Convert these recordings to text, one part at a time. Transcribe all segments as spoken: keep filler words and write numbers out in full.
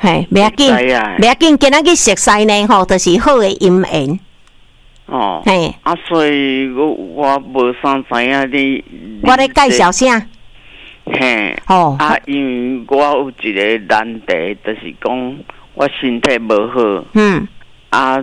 嘿，不要紧，不要紧，今仔日熟悉呢吼，就是好的姻缘。 哦，嘿，啊，所以我我无啥知影你。 我咧介绍啥？ 嘿，哦，啊，因为我有一个难题，就是讲我身体无好。嗯。啊，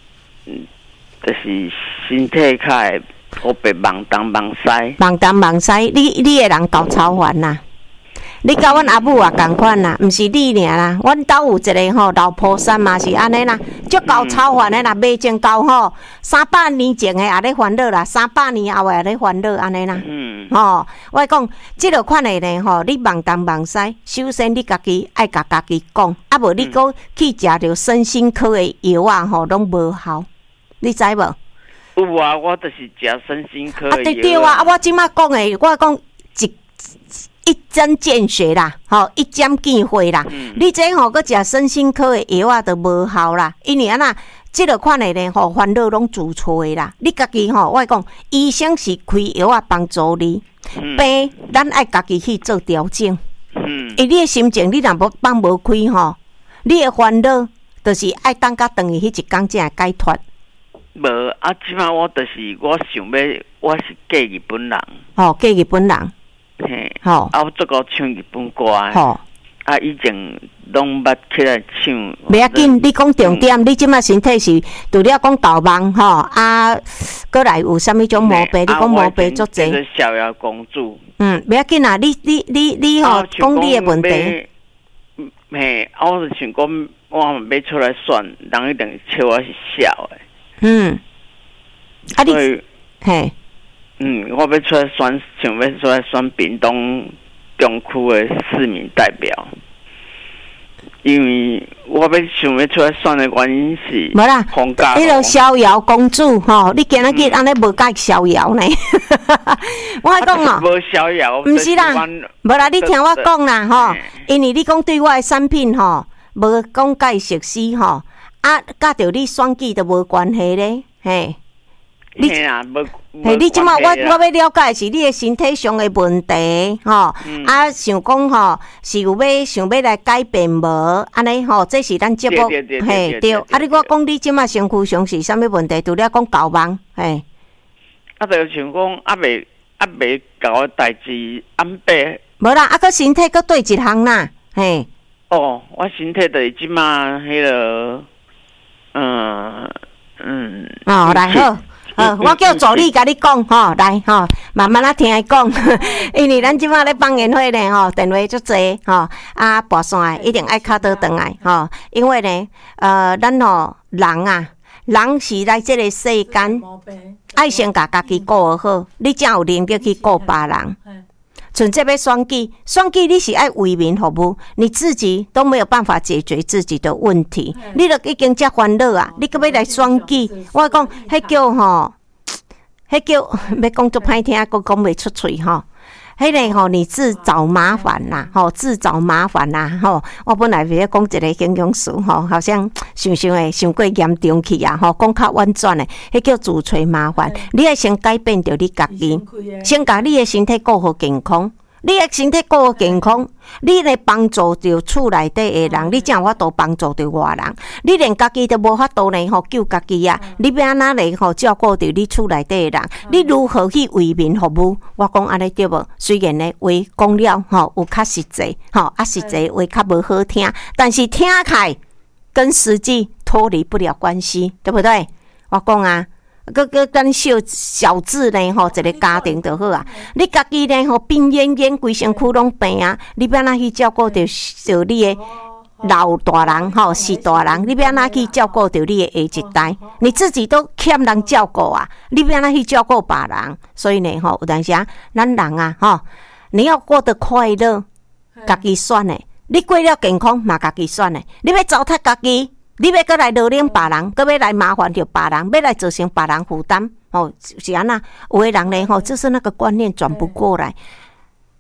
就是身体较会特别忙东忙西。 忙东忙西，你你个人搞超烦呐！你甲阮阿母也共款啦，毋是你尔啦，阮兜有一个吼老婆山嘛是安尼啦，足够超烦的啦，未种够吼，三百年前的也咧烦恼啦，三百年后的也咧烦恼安尼啦。嗯，吼，我讲即落款的呢吼，你忙东忙西，首先你家己爱甲家己讲，啊无你搁去食着身心科的药啊吼，拢无效，你知无？ 有啊，我就是食身心科的药啊。 对对啊，啊我即马讲的，我讲一。一针见血啦，吼，一针见血啦。嗯、你这吼，佮食身心科的药啊，都无效啦。因为安那，即落款的呢，吼，烦恼拢自找的啦。你家己吼，我讲，医生是开药啊，帮助你病，嗯、咱爱家己去做调整。嗯，因你的心情，你若无放无开吼，你的烦恼，就是爱等甲等于迄一天才会解脱。 无啊，即摆我就是我想要，我是嫁日本人。 哦，嫁日本人。 嘿，好，啊，我做个唱日本歌，好，啊，以前拢捌起来唱。 不要紧，你讲重点，嗯、你即摆身体是除了讲导盲吼，啊，过来有啥物种毛病？你讲毛病足济。 就是逍遥公主。 嗯，不要紧啊，你你你你吼，讲你的问题。 嘿，啊，我是想讲，我要出来选，人一定笑我是笑的。 嗯，啊，你嘿。 嗯，我要出来选，想要出来选屏东中区的市民代表，因为我要想要出来选的原因是， 无啦，迄个逍遥公主吼，你今仔日安尼无甲逍遥呢？我讲哦， 无逍遥， 毋是啦，无啦，你听我讲啦吼，因为你讲对我的产品吼，无讲介熟悉吼，啊，甲着你选举都无关系咧，嘿。 你啊，无， 嘿，你即马我我要了解的是你的身体上的问题，吼，嗯、啊，想讲吼是有要想要来改变无？安尼吼，这是咱节目，嘿，对。啊，你我讲你即马身躯上是啥物问题？除了讲搞忙，嘿。 啊，就像讲啊，未啊未搞个代志安排。 无啦，啊，个身体搁对一项啦，嘿。 哦，我身体就是即马迄个，嗯嗯。 哦，来好。呃，我叫助理甲你讲吼，来吼，慢慢啊听伊讲，因为咱即马咧放宴会呢吼，电话足济吼，啊跋线一定爱敲倒转来吼，因为呢，呃，咱吼人啊，人是来即个世间，爱先甲家己顾好，你才有能力去顾别人。像这要选举，选举你是爱为民服务，你自己都没有办法解决自己的问题，你都已经遮烦恼啊！你搁要来选举，我讲迄叫吼，迄叫要讲足歹听，佫讲袂出嘴吼。迄个吼，你自找麻烦啦，吼，自找麻烦啦，吼。我本来要讲一个形容词，吼，好像想想诶，伤过严重去啊，吼，讲较婉转诶，迄叫自找麻烦。你要先改变着你家己，先甲你诶身体顾好健康。你诶身体顾好健康，你来帮助着厝内底诶人，你才有法度帮助着外人。你连家己都无法度呢，吼救家己啊！你要安怎来吼照顾着你厝内底诶人？你如何去为民服务？我讲安尼对无？虽然呢话讲了吼有较实际，吼啊实际话较无好听，但是听起来跟实际脱离不了关系，对不对？我讲啊。个个咱小小子呢吼，一个家庭就好啊。你家己呢吼病恹恹，规身躯拢病啊，你要安怎去照顾着着你的老大人吼，是大人，你要安怎去照顾着你的下一代？你自己都欠人照顾啊，你要安怎去照顾别人？所以呢吼，有当时啊，咱人啊吼，你要过得快乐，家己选的；你过了健康嘛，家己选的。你要糟蹋家己。你要搁来劳累别人，搁要来麻烦着别人，要来造成别人负担，哦，是安那？有的人呢，吼，就是那个观念转不过来。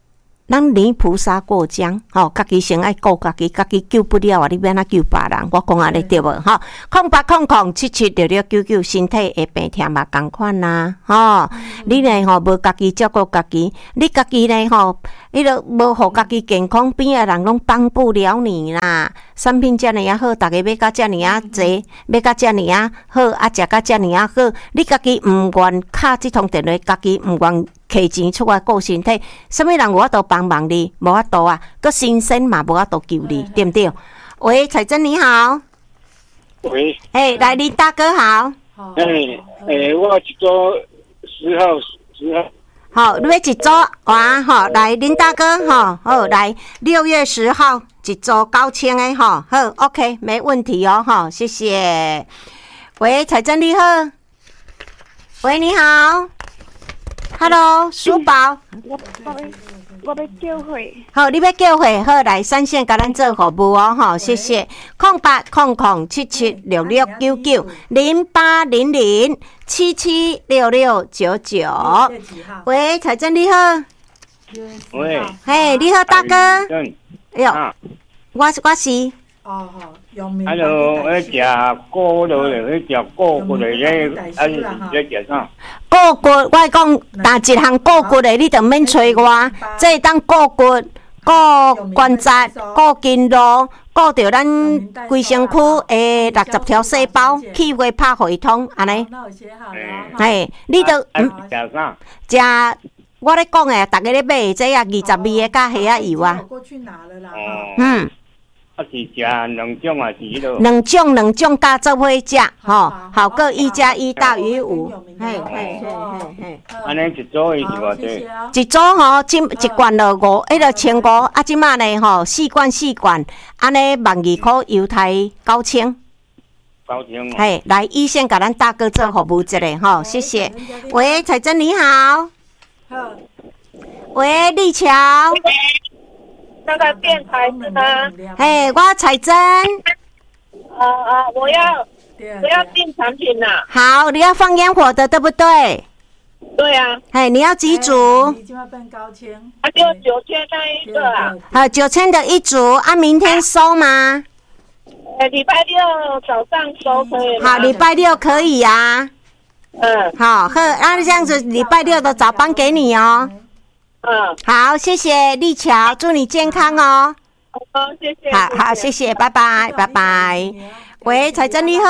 咱离菩萨过江，吼、哦，家己先爱顾家己，家己救不了啊！你免啊救别人，我讲安尼对无？吼、哦，空八空空七七六六九九，身体会病痛嘛共款啦，吼、哦嗯。你呢吼无家己照顾家己，你家己呢吼，你都无互家己健康，边个人拢帮不了你啦。产品遮尔啊好，逐个要甲遮尔啊济，要甲遮尔啊好，啊食甲遮尔啊好，你家己毋愿敲即通电话，家己毋愿。摕钱出来顾身体，什么人有法度帮忙你？无法度啊！佮先生嘛无法度救你，对不对？喂，彩珍你好。 喂。 哎，来林大哥好。 哎哎，我一组十号十号。 好，你要一组哇？吼，来林大哥吼，好来六月十号一组九千的吼，好 ，OK， 没问题哦，吼，谢谢。喂，彩珍你好。喂，你好。Hello， 书宝， 我我我要叫会。 好，你要叫会，好来三线甲咱做服务哦，吼，谢谢。空八空空七七六六九九零八零零七七六六九九。喂，彩珍你好。 喂。 嘿，你好，大哥。哎呦，我我是。 哦吼，用面。 啊，就迄食果落咧，迄食果骨咧，咧，啊，你咧食啥？ 果骨，我讲，但一项果骨的，你就免找我。这当果骨、果关节、果筋络，顾着咱规身躯的六十条细胞，气血拍互伊通，安尼。嘿，你就嗯。食啥？ 食，我咧讲诶，逐个咧买这啊，二十味的甲虾仔油啊。嗯。 啊是食两种啊，是迄落。 两种两种加做伙食，吼，好个一加一大于五，嘿嘿嘿嘿嘿。 安尼一组伊是偌济？ 一组吼，即一罐就五，迄个千五，啊，即马呢吼，四罐四罐，安尼万二块犹太九千。 九千。 嘿，来一线甲咱大哥做服务一下吼，谢谢。喂，彩珍你好。 好。 喂，立桥。 那个电台是吗？ 嘿，我彩珍。 呃呃，我要我要订产品啦。 好，你要放烟火的，对不对？ 对啊。 嘿，你要几组？ 你就要变高千。 啊，就九千那一个啊。 好，九千的一组，啊，明天收吗？ 呃，礼拜六早上收可以吗？ 好，礼拜六可以啊。 嗯。 好，呵，那这样子，礼拜六的早班给你哦。 嗯， 好，谢谢立桥，祝你健康哦。 好，谢谢。 好好，谢谢，拜拜，拜拜。喂，彩珍你好。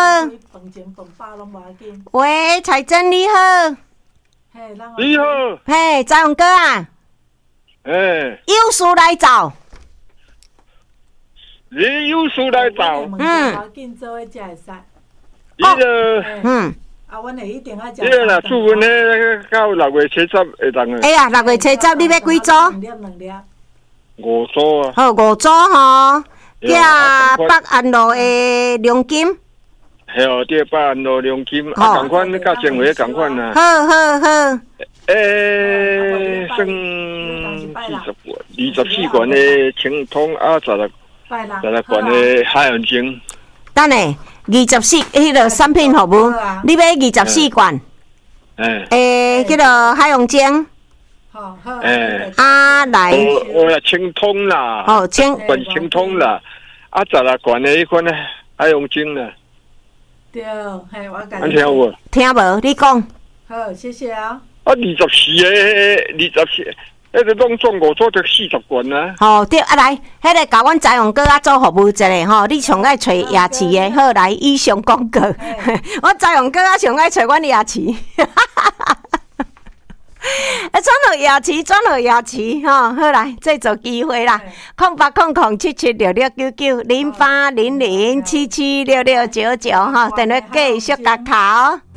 喂，彩珍你好。 你好。 嘿，张勇哥啊。 哎。 有事来找。 你有事来找。 嗯。 你个。 嗯。 啊，阮会一定爱食。 你若出门咧，到六月七十会当诶。 哎呀，六月七十你要几组？ 两粒两粒。 五组啊。 好，五组吼。叫北安路诶龙金。 系哦，伫北安路龙金，啊，同款甲前回同款啊。 好好好。 诶，算四十罐，二十四罐诶清通啊，十六十六罐诶海洋精。 等下。二十四，迄个产品服务，你要二十四罐。 诶。 诶，迄个海洋精。 好好。 诶。 啊，来。 我我清通啦。 哦，清。 罐清通啦，啊，十六罐的迄款海洋精啦。 对，嘿，我感觉。你听无？ 听无？你讲。 好，谢谢啊。 啊，二十四个，二十四。迄个拢总五组得四十罐啊！ 好，对啊，来，迄个甲阮财用哥啊做服务一下吼，你上爱找夜市的，好来以上广告。我财用哥啊上爱找阮夜市，啊转落夜市，转落夜市吼，好来再做机会啦，空八空空七七六六九九零八零零七七六六九九吼，电话继续甲敲。